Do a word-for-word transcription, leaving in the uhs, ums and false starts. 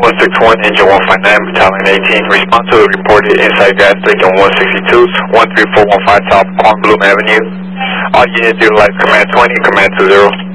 one six one, engine one five nine, battalion eighteen. Respond to the reported inside gas leak on one sixty-two, one three four one five South Palm Bloom Avenue. All units utilize command twenty, command two zero.